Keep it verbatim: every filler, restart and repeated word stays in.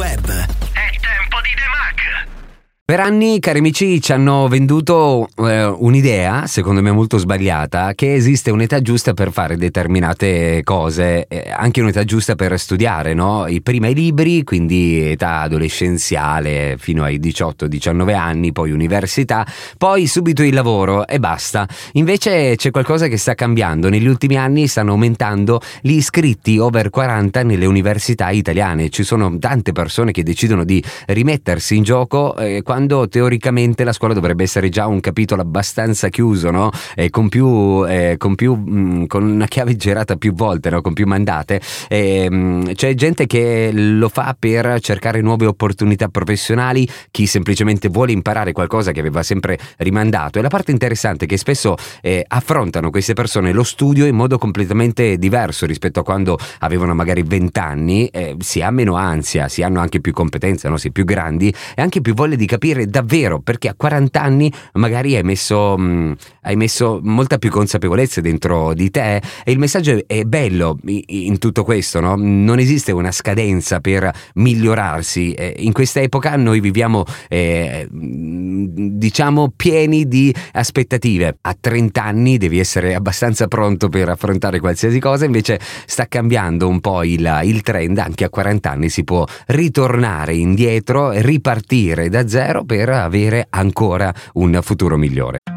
web. È tempo di The Mac. Per anni, cari amici, ci hanno venduto eh, un'idea, secondo me molto sbagliata, che esiste un'età giusta per fare determinate cose, eh, anche un'età giusta per studiare, no? I prima i libri, quindi età adolescenziale fino ai diciotto diciannove anni, poi università, poi subito il lavoro e basta. Invece c'è qualcosa che sta cambiando. Negli ultimi anni stanno aumentando gli iscritti over quaranta nelle università italiane. Ci sono tante persone che decidono di rimettersi in gioco eh, quando teoricamente la scuola dovrebbe essere già un capitolo abbastanza chiuso, no? E con più, eh, con più, mh, con una chiave girata più volte, no? Con più mandate. E, mh, c'è gente che lo fa per cercare nuove opportunità professionali, chi semplicemente vuole imparare qualcosa che aveva sempre rimandato. E la parte interessante è che spesso eh, affrontano queste persone lo studio in modo completamente diverso rispetto a quando avevano magari venti anni. Eh, si ha meno ansia, si hanno anche più competenze, no? Si è più grandi e anche più voglia di capire davvero, perché a quaranta anni magari hai messo mh, hai messo molta più consapevolezza dentro di te, e il messaggio è bello in tutto questo, no? Non esiste una scadenza per migliorarsi. Eh, in questa epoca noi viviamo eh, diciamo pieni di aspettative. A trenta anni devi essere abbastanza pronto per affrontare qualsiasi cosa, invece sta cambiando un po' il, il trend. Anche a quaranta anni si può ritornare indietro e ripartire da zero per avere ancora un futuro migliore.